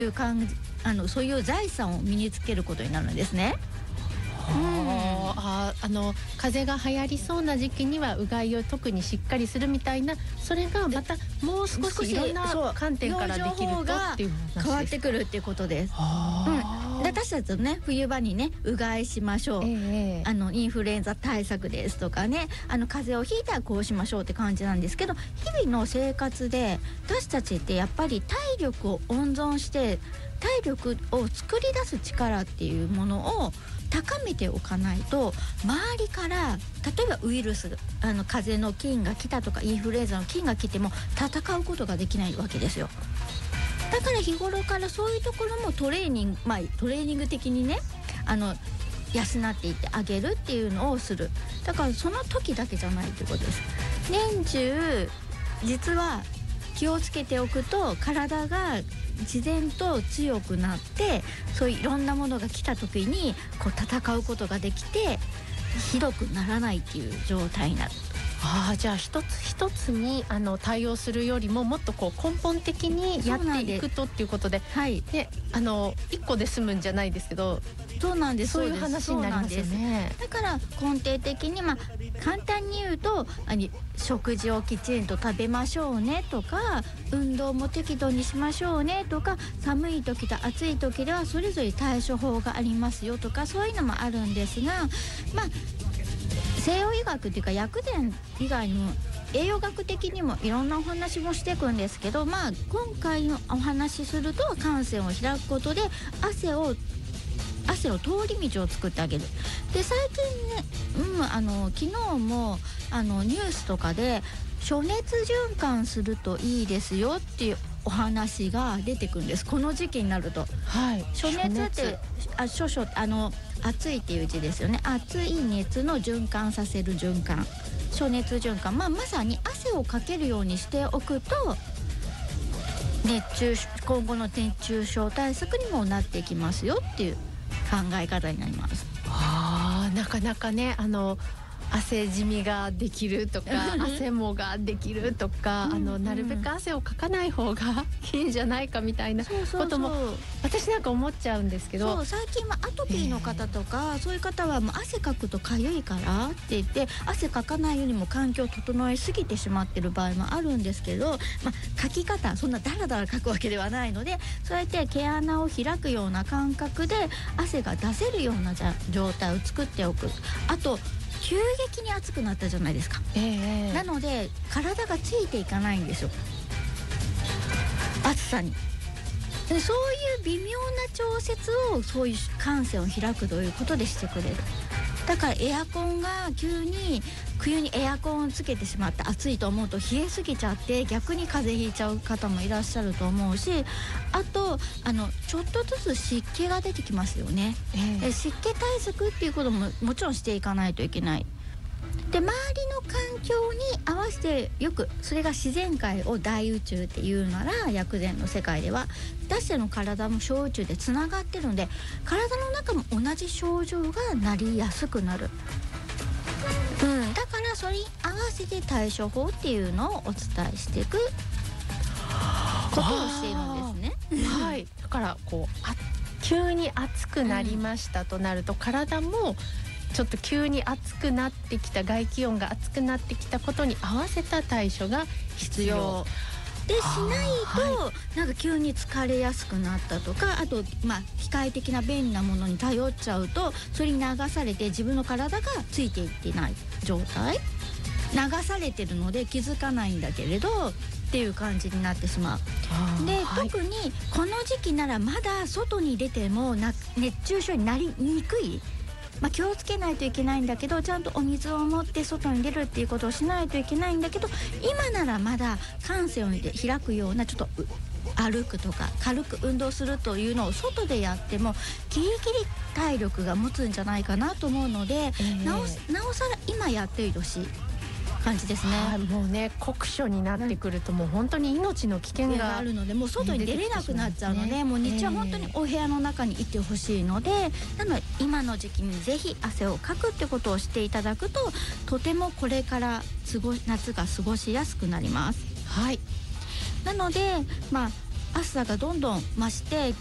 いう感じ、そういう財産を身につけることになるんですね。 風邪が流行りそうな時期にはうがいを特にしっかりするみたいな、それがまたもう少しいろんな観点からできるとっていう話です。 変わってくるっていうことです。私たちのね、冬場にね、うがいしましょう、インフルエンザ対策ですとかね、風邪をひいたらこうしましょうって感じなんですけど、日々の生活で私たちってやっぱり体力を温存して体力を作り出す力っていうものを高めておかないと、周りから例えばウイルス、風邪の菌が来たとかインフルエンザの菌が来ても戦うことができないわけですよ。だから日頃からそういうところもトレーニング的にね、養っていってあげるっていうのをする。だからその時だけじゃないってことです。年中実は気をつけておくと体が自然と強くなって、そういういろんなものが来た時にこう戦うことができて、ひどくならないっていう状態になる。 じゃあ一つ一つに対応するよりももっとこう根本的にやっていくとっていうことで、で一個で済むんじゃないですけど、 そうなんです。 そういう話になりますよね。 だから根底的に、簡単に言うと食事をきちんと食べましょうねとか、運動も適度にしましょうねとか、寒い時と暑い時ではそれぞれ対処法がありますよとか、そういうのもあるんですが、西洋医学っていうか薬膳以外にも栄養学的にもいろんなお話もしていくんですけど、今回のお話しすると、汗腺を開くことで汗の通り道を作ってあげる。で最近ね、昨日もニュースとかで暑熱循環するといいですよっていうお話が出てくるんです、この時期になると。暑熱って暑いっていう字ですよね。暑い熱の循環させる循環、暑熱循環、まさに汗をかけるようにしておくと今後の熱中症対策にもなっていきますよっていう考え方になります。 なかなかね、汗じみができるとか汗もができるとか、なるべく汗をかかない方がいいんじゃないかみたいなことも私なんか思っちゃうんですけど、 最近はアトピーの方とか、そういう方はもう汗かくとかゆいからって言って汗かかないようにも環境を整えすぎてしまってる場合もあるんですけど、かき方そんなダラダラかくわけではないので、そうやって毛穴を開くような感覚で汗が出せるような状態を作っておく。あと急激に暑くなったじゃないですか、なので体がついていかないんですよ、暑さに。でそういう微妙な調節を、そういう汗腺を開くということでしてくれる。だからエアコンが冬にエアコンをつけてしまって暑いと思うと冷えすぎちゃって逆に風邪ひいちゃう方もいらっしゃると思うし、あとちょっとずつ湿気が出てきますよね、湿気対策っていうことももちろんしていかないといけない。で周りの環境に合わせて、よくそれが自然界を大宇宙っていうなら、薬膳の世界では私たちの体も小宇宙でつながってるので、体の中も同じ症状がなりやすくなる。だからそれに合わせて対処法っていうのをお伝えしていくことをしているんですね。 だから急に暑くなりましたとなると、体もちょっと急に暑くなってきた、外気温が暑くなってきたことに合わせた対処が必要で、しないと、なんか急に疲れやすくなったとか、あと機械的な便利なものに頼っちゃうと、それに流されて自分の体がついていってない状態、流されてるので気づかないんだけれどっていう感じになってしまう。で、特にこの時期ならまだ外に出ても熱中症になりにくい、気をつけないといけないんだけど、ちゃんとお水を持って外に出るっていうことをしないといけないんだけど、今ならまだ汗腺を開くようなちょっと歩くとか軽く運動するというのを外でやってもギリギリ体力が持つんじゃないかなと思うので、なおさら今やっているし感じですね。 もうね、酷暑になってくるともう本当に命の危険があるので、もう外に出れなくなっちゃうので、もう日中は本当にお部屋の中にいてほしいので、なので今の時期にぜひ汗をかくってことをしていただくと、とてもこれから夏が過ごしやすくなります。なので暑さがどんどん増して